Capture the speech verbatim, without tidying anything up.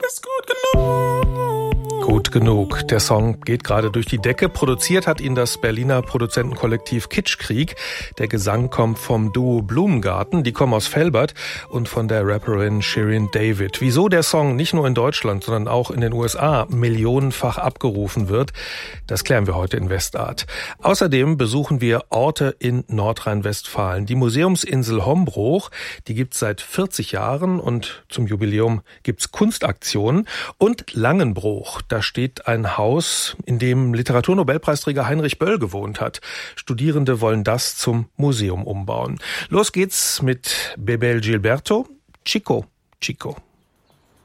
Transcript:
ist gut genug. Gut genug. Der Song geht gerade durch die Decke. Produziert hat ihn das Berliner Produzentenkollektiv Kitschkrieg. Der Gesang kommt vom Duo Blumengarten. Die kommen aus Velbert und von der Rapperin Shirin David. Wieso der Song nicht nur in Deutschland, sondern auch in den U S A millionenfach abgerufen wird, das klären wir heute in Westart. Außerdem besuchen wir Orte in Nordrhein-Westfalen. Die Museumsinsel Hombruch, die gibt's seit vierzig Jahren und zum Jubiläum gibt's Kunstaktionen. Und Langenbruch, da steht ein Haus, in dem Literaturnobelpreisträger Heinrich Böll gewohnt hat. Studierende wollen das zum Museum umbauen. Los geht's mit Bebel Gilberto, Chico, Chico.